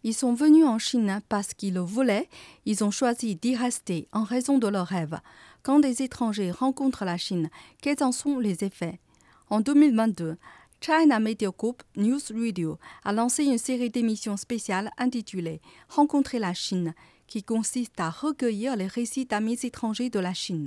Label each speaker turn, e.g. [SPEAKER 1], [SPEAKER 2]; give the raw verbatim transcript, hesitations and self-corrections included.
[SPEAKER 1] Ils sont venus en Chine parce qu'ils le voulaient, ils ont choisi d'y rester en raison de leurs rêves. Quand des étrangers rencontrent la Chine, quels en sont les effets? En deux mille vingt-deux, China Media Group News Radio a lancé une série d'émissions spéciales intitulée « Rencontrer la Chine » qui consiste à recueillir les récits d'amis étrangers de la Chine.